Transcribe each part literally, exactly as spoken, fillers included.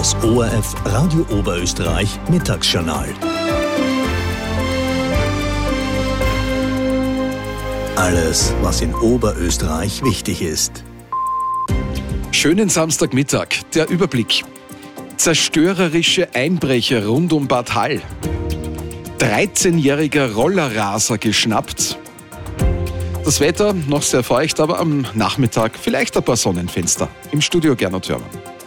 Das O R F Radio Oberösterreich Mittagsjournal. Alles, was in Oberösterreich wichtig ist. Schönen Samstagmittag, der Überblick. Zerstörerische Einbrecher rund um Bad Hall. dreizehnjähriger Rollerraser geschnappt. Das Wetter noch sehr feucht, aber am Nachmittag vielleicht ein paar Sonnenfenster. Im Studio Gernot Hörmann.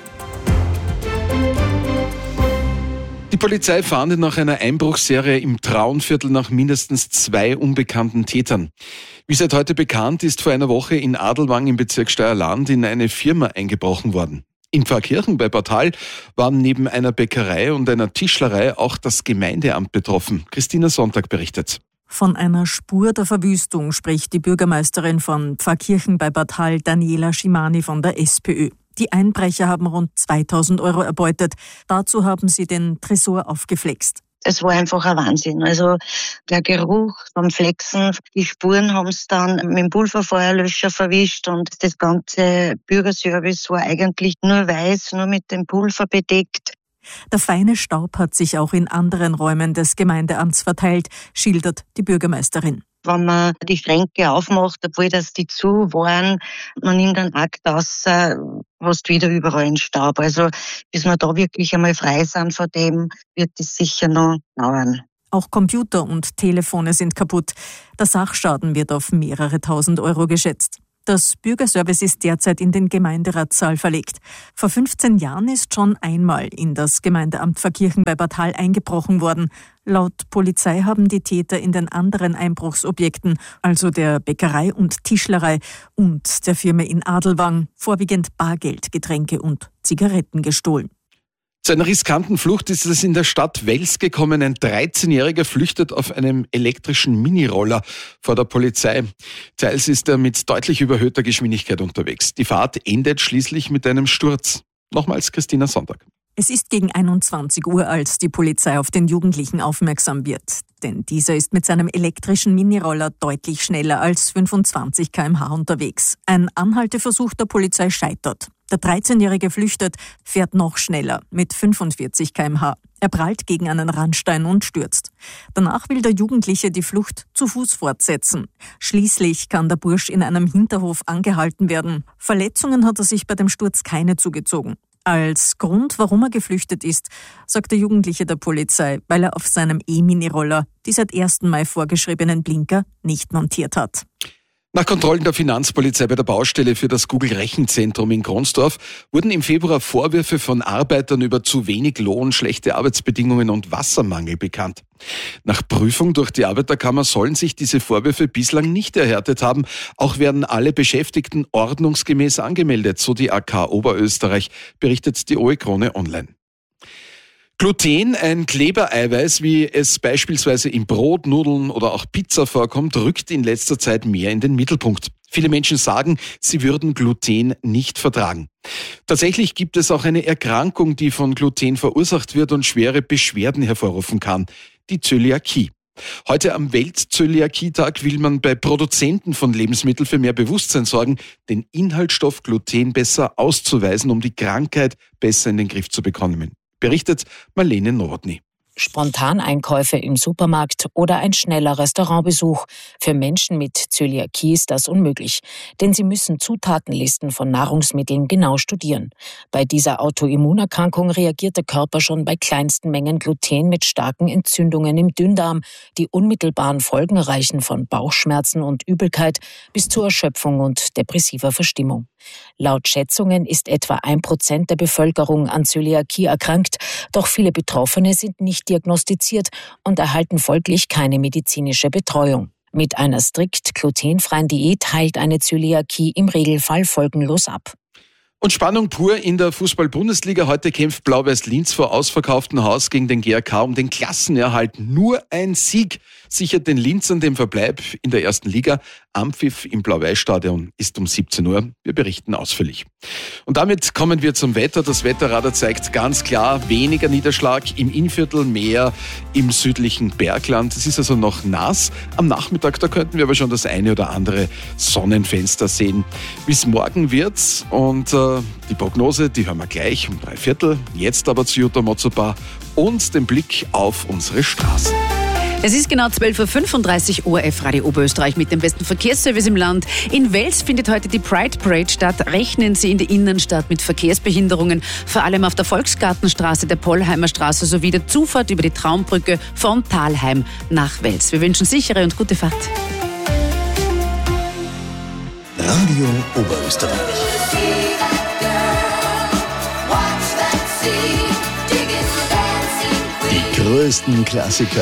Die Polizei fahndet nach einer Einbruchsserie im Traunviertel nach mindestens zwei unbekannten Tätern. Wie seit heute bekannt, ist vor einer Woche in Adelwang im Bezirk Steierland in eine Firma eingebrochen worden. In Pfarrkirchen bei Bad Hall waren neben einer Bäckerei und einer Tischlerei auch das Gemeindeamt betroffen. Christina Sonntag berichtet. Von einer Spur der Verwüstung spricht die Bürgermeisterin von Pfarrkirchen bei Bad Hall, Daniela Schimani von der SPÖ. Die Einbrecher haben rund zweitausend Euro erbeutet. Dazu haben sie den Tresor aufgeflext. Es war einfach ein Wahnsinn. Also der Geruch vom Flexen, die Spuren haben es dann mit dem Pulverfeuerlöscher verwischt und das ganze Bürgerservice war eigentlich nur weiß, nur mit dem Pulver bedeckt. Der feine Staub hat sich auch in anderen Räumen des Gemeindeamts verteilt, schildert die Bürgermeisterin. Wenn man die Schränke aufmacht, obwohl das die zu waren, man nimmt einen Akt aus, hast wieder überall einen Staub. Also bis wir da wirklich einmal frei sind von dem, wird es sicher noch dauern. Auch Computer und Telefone sind kaputt. Der Sachschaden wird auf mehrere tausend Euro geschätzt. Das Bürgerservice ist derzeit in den Gemeinderatssaal verlegt. Vor fünfzehn Jahren ist schon einmal in das Gemeindeamt Pfarrkirchen bei Bad Hall eingebrochen worden. Laut Polizei haben die Täter in den anderen Einbruchsobjekten, also der Bäckerei und Tischlerei und der Firma in Adelwang, vorwiegend Bargeld, Getränke und Zigaretten gestohlen. Zu einer riskanten Flucht ist es in der Stadt Wels gekommen. Ein dreizehnjähriger flüchtet auf einem elektrischen Miniroller vor der Polizei. Teils ist er mit deutlich überhöhter Geschwindigkeit unterwegs. Die Fahrt endet schließlich mit einem Sturz. Nochmals Christina Sonntag. Es ist gegen einundzwanzig Uhr, als die Polizei auf den Jugendlichen aufmerksam wird. Denn dieser ist mit seinem elektrischen Miniroller deutlich schneller als fünfundzwanzig Kilometer pro Stunde unterwegs. Ein Anhalteversuch der Polizei scheitert. Der dreizehnjährige flüchtet, fährt noch schneller mit fünfundvierzig Kilometer pro Stunde. Er prallt gegen einen Randstein und stürzt. Danach will der Jugendliche die Flucht zu Fuß fortsetzen. Schließlich kann der Bursch in einem Hinterhof angehalten werden. Verletzungen hat er sich bei dem Sturz keine zugezogen. Als Grund, warum er geflüchtet ist, sagt der Jugendliche der Polizei, weil er auf seinem E-Mini-Roller die seit ersten Mai vorgeschriebenen Blinker nicht montiert hat. Nach Kontrollen der Finanzpolizei bei der Baustelle für das Google-Rechenzentrum in Kronsdorf wurden im Februar Vorwürfe von Arbeitern über zu wenig Lohn, schlechte Arbeitsbedingungen und Wassermangel bekannt. Nach Prüfung durch die Arbeiterkammer sollen sich diese Vorwürfe bislang nicht erhärtet haben. Auch werden alle Beschäftigten ordnungsgemäß angemeldet, so die A K Oberösterreich, berichtet die OE-Krone online. Gluten, ein Klebereiweiß, wie es beispielsweise in Brot, Nudeln oder auch Pizza vorkommt, rückt in letzter Zeit mehr in den Mittelpunkt. Viele Menschen sagen, sie würden Gluten nicht vertragen. Tatsächlich gibt es auch eine Erkrankung, die von Gluten verursacht wird und schwere Beschwerden hervorrufen kann: die Zöliakie. Heute am Welt-Zöliakie-Tag will man bei Produzenten von Lebensmitteln für mehr Bewusstsein sorgen, den Inhaltsstoff Gluten besser auszuweisen, um die Krankheit besser in den Griff zu bekommen. Berichtet Marlene Nowotny. Spontaneinkäufe im Supermarkt oder ein schneller Restaurantbesuch. Für Menschen mit Zöliakie ist das unmöglich, denn sie müssen Zutatenlisten von Nahrungsmitteln genau studieren. Bei dieser Autoimmunerkrankung reagiert der Körper schon bei kleinsten Mengen Gluten mit starken Entzündungen im Dünndarm. Die unmittelbaren Folgen reichen von Bauchschmerzen und Übelkeit bis zur Erschöpfung und depressiver Verstimmung. Laut Schätzungen ist etwa ein Prozent der Bevölkerung an Zöliakie erkrankt, doch viele Betroffene sind nicht diagnostiziert und erhalten folglich keine medizinische Betreuung. Mit einer strikt glutenfreien Diät heilt eine Zöliakie im Regelfall folgenlos ab. Und Spannung pur in der Fußball-Bundesliga. Heute kämpft Blau-Weiß Linz vor ausverkauftem Haus gegen den G R K um den Klassenerhalt. Nur ein Sieg sichert den Linzern den Verbleib in der ersten Liga. Anpfiff im Blau-Weiß-Stadion ist um siebzehn Uhr. Wir berichten ausführlich. Und damit kommen wir zum Wetter. Das Wetterradar zeigt ganz klar weniger Niederschlag im Innviertel, mehr im südlichen Bergland. Es ist also noch nass. Am Nachmittag, da könnten wir aber schon das eine oder andere Sonnenfenster sehen. Bis morgen wird's und äh, aber die Prognose, die hören wir gleich um drei Viertel. Jetzt aber zu Jutta Mozzoba und den Blick auf unsere Straßen. Es ist genau zwölf Uhr fünfunddreißig, O R F Radio Oberösterreich mit dem besten Verkehrsservice im Land. In Wels findet heute die Pride Parade statt. Rechnen Sie in der Innenstadt mit Verkehrsbehinderungen, vor allem auf der Volksgartenstraße, der Pollheimer Straße sowie der Zufahrt über die Traumbrücke von Thalheim nach Wels. Wir wünschen sichere und gute Fahrt. Radio Oberösterreich. Die größten Klassiker